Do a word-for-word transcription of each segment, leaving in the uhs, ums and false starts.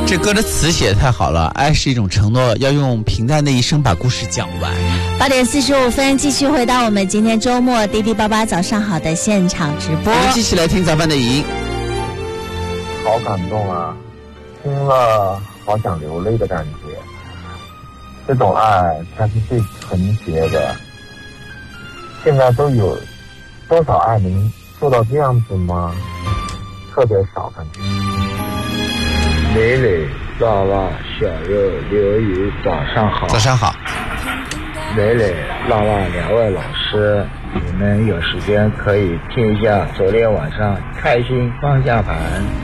这歌的词写得太好了，爱是一种承诺，要用平淡的一生把故事讲完。 八点四十五分，继续回到我们今天周末滴滴八八早上好的现场直播。 我们继续来听早饭的语音。 好感动啊，听了好想流泪的感觉。这种爱才是最纯洁的。现在都有多少爱能做到这样子吗？特别少感觉。 蕾蕾、辣辣、小肉、刘宇，早上好。 早上好。 蕾蕾、辣辣两位老师，你们有时间可以听一下昨天晚上开心方向盘。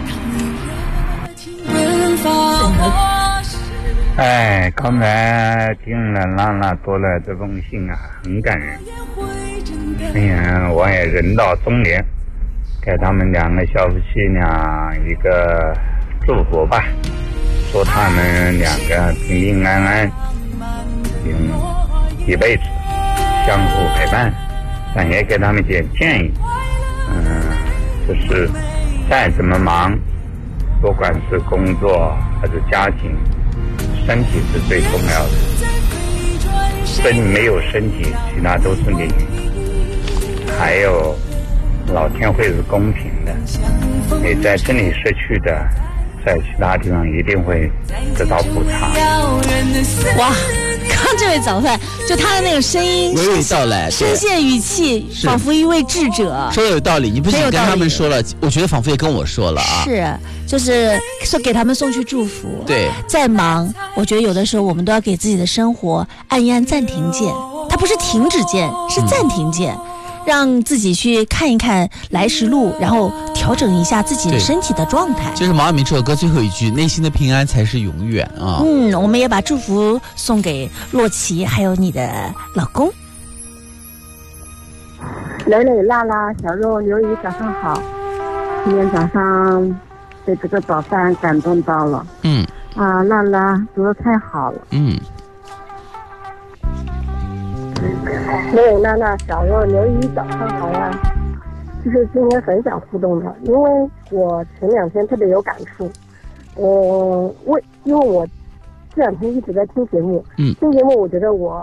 哎，刚才听了娜娜读了这封信啊，很感人。虽然我也人到中年，给他们两个小夫妻俩一个祝福吧，祝他们两个平平安安，嗯，一辈子相互陪伴。但也给他们点建议，嗯，就是再怎么忙，不管是工作还是家庭，身体是最重要的。身没有身体，其他都是命运。还有，老天会是公平的，你在这里失去的，在其他地方一定会得到补偿。 哇，刚这位早饭，就他的那个声音， 娓娓道来， 声线语气，仿佛一位智者。 说的有道理，你不仅跟他们说了，我觉得仿佛也跟我说了啊。 是，就是说给他们送去祝福。 对， 再忙，我觉得有的时候我们都要给自己的生活按一按暂停键，它不是停止键，是暂停键。嗯，让自己去看一看来时路，然后调整一下自己的身体的状态。 就是毛晓明这首歌最后一句，内心的平安才是永远啊。 嗯，我们也把祝福送给洛奇，还有你的老公。 蕾蕾、辣辣、小肉、刘姨，早上好。今天早上被这个早饭感动到了。 嗯。 啊，辣辣读得太好了。 嗯。 蕾蕾、娜娜、小肉、刘姨，早上好呀！就是今天很想互动的，因为我前两天特别有感触。我为因为我这两天一直在听节目， 嗯， 听节目，我觉得我